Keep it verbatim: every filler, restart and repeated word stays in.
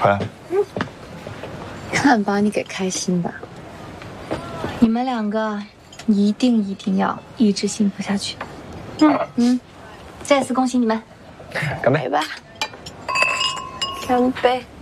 回来。 嗯，看把你给开心的。你们两个一定一定要一直幸福下去。嗯嗯，再次恭喜你们， 干杯吧！干杯！